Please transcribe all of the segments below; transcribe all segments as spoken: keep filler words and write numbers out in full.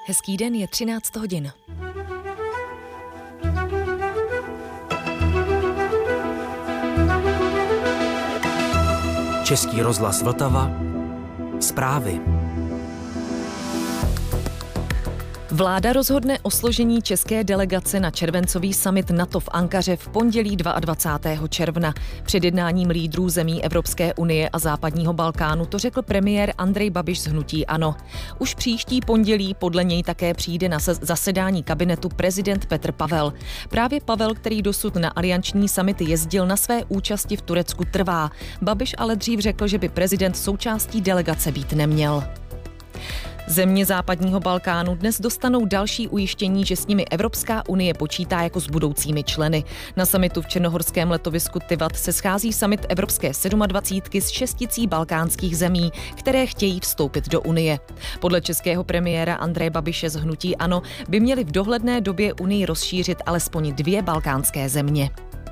Hezký den, je třináct hodin. Český rozhlas Vltava. Zprávy. Vláda rozhodne o složení české delegace na červencový summit NATO v Ankaře v pondělí dvacátého druhého června. Před jednáním lídrů zemí Evropské unie a západního Balkánu to řekl premiér Andrej Babiš z hnutí ANO. Už příští pondělí podle něj také přijde na zasedání kabinetu prezident Petr Pavel. Právě Pavel, který dosud na alianční summit jezdil, na své účasti v Turecku trvá. Babiš ale dřív řekl, že by prezident součástí delegace být neměl. Země západního Balkánu dnes dostanou další ujištění, že s nimi Evropská unie počítá jako s budoucími členy. Na summitu v černohorském letovisku Tivat se schází summit Evropské sedmadvacítky s šesticí balkánských zemí, které chtějí vstoupit do Unie. Podle českého premiéra Andreje Babiše z hnutí ANO by měly v dohledné době Unii rozšířit alespoň dvě balkánské země.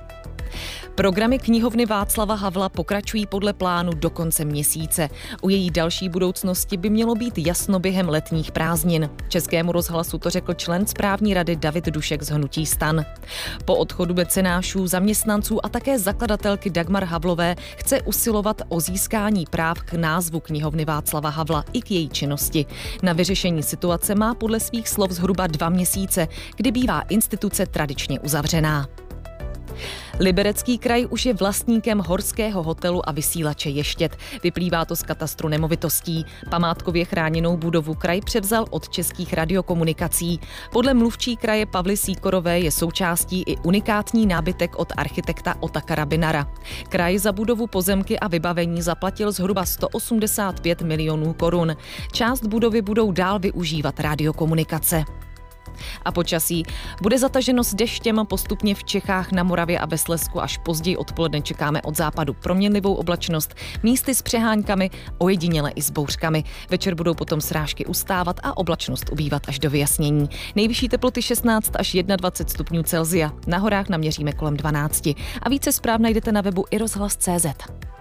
Programy knihovny Václava Havla pokračují podle plánu do konce měsíce. U její další budoucnosti by mělo být jasno během letních prázdnin. Českému rozhlasu to řekl člen správní rady David Dušek z hnutí STAN. Po odchodu mecenášů, zaměstnanců a také zakladatelky Dagmar Havlové chce usilovat o získání práv k názvu knihovny Václava Havla i k její činnosti. Na vyřešení situace má podle svých slov zhruba dva měsíce, kdy bývá instituce tradičně uzavřená. Liberecký kraj už je vlastníkem horského hotelu a vysílače Ještěd. Vyplývá to z katastru nemovitostí. Památkově chráněnou budovu kraj převzal od Českých radiokomunikací. Podle mluvčí kraje Pavly Sýkorové je součástí i unikátní nábytek od architekta Otakara Binara. Kraj za budovu, pozemky a vybavení zaplatil zhruba sto osmdesát pět milionů korun. Část budovy budou dál využívat radiokomunikace. A počasí. Bude zataženo s deštěm postupně v Čechách, na Moravě a ve Slezsku, až později odpoledne čekáme od západu proměnlivou oblačnost, místy s přeháňkami, ojediněle i s bouřkami. Večer budou potom srážky ustávat a oblačnost ubývat až do vyjasnění. Nejvyšší teploty šestnáct až dvacet jedna stupňů Celsia. Na horách naměříme kolem dvanáct. A více zpráv najdete na webu i rozhlas tečka cé zet.